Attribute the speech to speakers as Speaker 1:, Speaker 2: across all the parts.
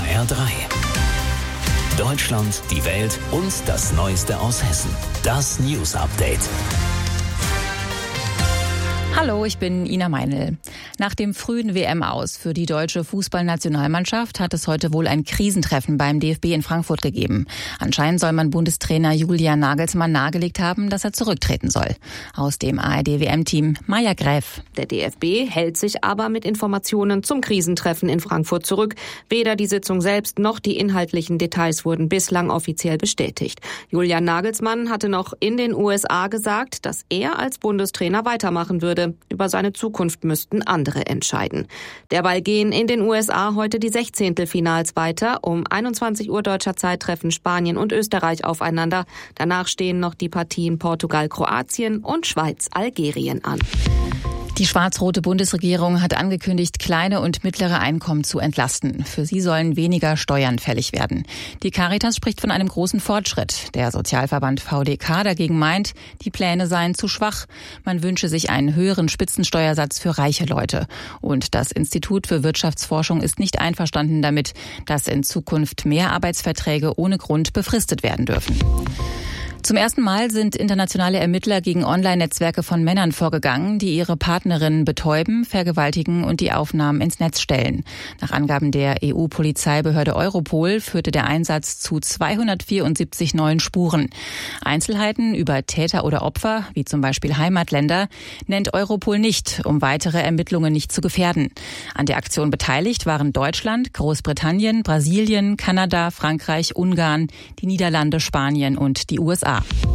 Speaker 1: HR3. Deutschland, die Welt und das Neueste aus Hessen. Das News Update.
Speaker 2: Hallo, ich bin Ina Meinl. Nach dem frühen WM-Aus für die deutsche Fußballnationalmannschaft hat es heute wohl ein Krisentreffen beim DFB in Frankfurt gegeben. Anscheinend soll man Bundestrainer Julian Nagelsmann nahegelegt haben, dass er zurücktreten soll. Aus dem ARD-WM-Team Maja Gräf.
Speaker 3: Der DFB hält sich aber mit Informationen zum Krisentreffen in Frankfurt zurück. Weder die Sitzung selbst noch die inhaltlichen Details wurden bislang offiziell bestätigt. Julian Nagelsmann hatte noch in den USA gesagt, dass er als Bundestrainer weitermachen würde. Über seine Zukunft müssten andere entscheiden. Derweil gehen in den USA heute die 16. Finals weiter. Um 21 Uhr deutscher Zeit treffen Spanien und Österreich aufeinander. Danach stehen noch die Partien Portugal-Kroatien und Schweiz-Algerien an.
Speaker 2: Die schwarz-rote Bundesregierung hat angekündigt, kleine und mittlere Einkommen zu entlasten. Für sie sollen weniger Steuern fällig werden. Die Caritas spricht von einem großen Fortschritt. Der Sozialverband VDK dagegen meint, die Pläne seien zu schwach. Man wünsche sich einen höheren Spitzensteuersatz für reiche Leute. Und das Institut für Wirtschaftsforschung ist nicht einverstanden damit, dass in Zukunft mehr Arbeitsverträge ohne Grund befristet werden dürfen. Zum ersten Mal sind internationale Ermittler gegen Online-Netzwerke von Männern vorgegangen, die ihre Partnerinnen betäuben, vergewaltigen und die Aufnahmen ins Netz stellen. Nach Angaben der EU-Polizeibehörde Europol führte der Einsatz zu 274 neuen Spuren. Einzelheiten über Täter oder Opfer, wie zum Beispiel Heimatländer, nennt Europol nicht, um weitere Ermittlungen nicht zu gefährden. An der Aktion beteiligt waren Deutschland, Großbritannien, Brasilien, Kanada, Frankreich, Ungarn, die Niederlande, Spanien und die USA.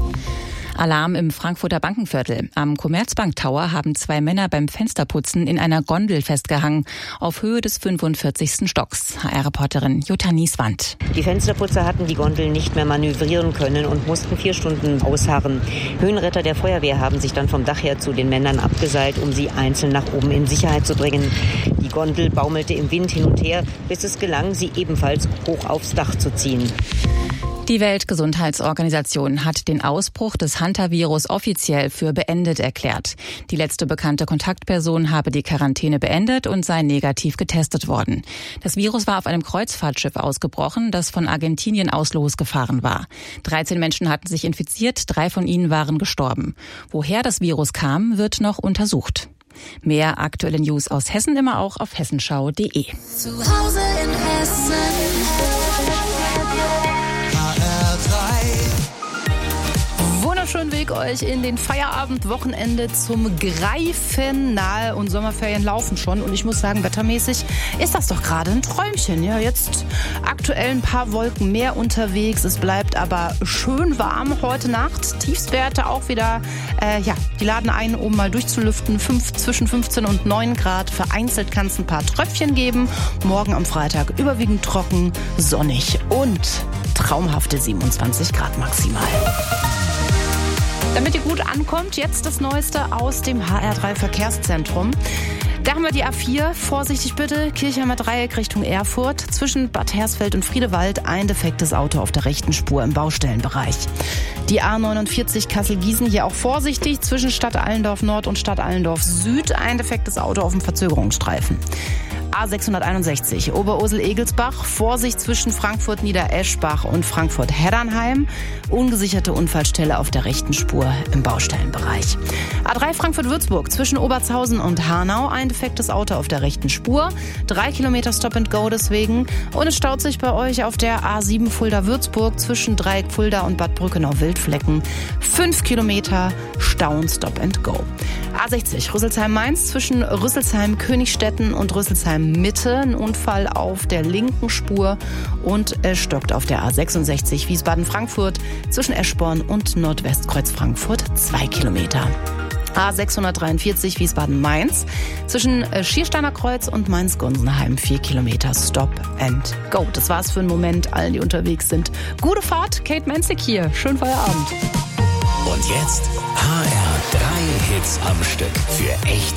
Speaker 2: Alarm im Frankfurter Bankenviertel. Am Commerzbank Tower haben 2 Männer beim Fensterputzen in einer Gondel festgehangen, auf Höhe des 45. Stocks. HR-Reporterin Jutta Nieswand.
Speaker 4: Die Fensterputzer hatten die Gondel nicht mehr manövrieren können und mussten 4 Stunden ausharren. Höhenretter der Feuerwehr haben sich dann vom Dach her zu den Männern abgeseilt, um sie einzeln nach oben in Sicherheit zu bringen. Die Gondel baumelte im Wind hin und her, bis es gelang, sie ebenfalls hoch aufs Dach zu ziehen.
Speaker 2: Die Weltgesundheitsorganisation hat den Ausbruch des Hantavirus offiziell für beendet erklärt. Die letzte bekannte Kontaktperson habe die Quarantäne beendet und sei negativ getestet worden. Das Virus war auf einem Kreuzfahrtschiff ausgebrochen, das von Argentinien aus losgefahren war. 13 Menschen hatten sich infiziert, 3 von ihnen waren gestorben. Woher das Virus kam, wird noch untersucht. Mehr aktuelle News aus Hessen immer auch auf hessenschau.de.
Speaker 5: Zu Hause in Hessen.
Speaker 6: Wunderschönen Weg euch in den Feierabend, Wochenende zum Greifen nahe und Sommerferien laufen schon. Und ich muss sagen, wettermäßig ist das doch gerade ein Träumchen. Ja, jetzt aktuell ein paar Wolken mehr unterwegs. Es bleibt aber schön warm heute Nacht. Tiefstwerte auch wieder, die laden ein, um mal durchzulüften. Zwischen 15 und 9 Grad. Vereinzelt kann es ein paar Tröpfchen geben. Morgen am Freitag überwiegend trocken, sonnig und traumhafte 27 Grad maximal. Damit ihr gut ankommt, jetzt das Neueste aus dem HR3 Verkehrszentrum. Da haben wir die A4, vorsichtig bitte, Kirchheimer Dreieck Richtung Erfurt. Zwischen Bad Hersfeld und Friedewald ein defektes Auto auf der rechten Spur im Baustellenbereich. Die A49 Kassel-Gießen, hier auch vorsichtig, zwischen Stadt Allendorf Nord und Stadt Allendorf Süd ein defektes Auto auf dem Verzögerungsstreifen. A661 Oberursel-Egelsbach, Vorsicht zwischen Frankfurt-Niedereschbach und Frankfurt-Heddernheim. Ungesicherte Unfallstelle auf der rechten Spur im Baustellenbereich. A3 Frankfurt-Würzburg zwischen Obertshausen und Hanau ein defektes Auto auf der rechten Spur. 3 Kilometer Stop and Go deswegen. Und es staut sich bei euch auf der A7 Fulda-Würzburg zwischen Dreieck Fulda und Bad Brückenau-Wildflecken. 5 Kilometer Stauen Stop and Go. A60 Rüsselsheim-Mainz zwischen Rüsselsheim-Königstetten und Rüsselsheim-Mitte. Ein Unfall auf der linken Spur und es stockt auf der A66 Wiesbaden-Frankfurt zwischen Eschborn und Nordwestkreuz Frankfurt 2 Kilometer. A643 Wiesbaden-Mainz zwischen Schiersteiner Kreuz und Mainz-Gunsenheim 4 Kilometer Stop and Go. Das war's für einen Moment. Allen, die unterwegs sind. Gute Fahrt, Kate Menzig hier. Schönen Feierabend.
Speaker 1: Und jetzt HR3 Hits am Stück für echt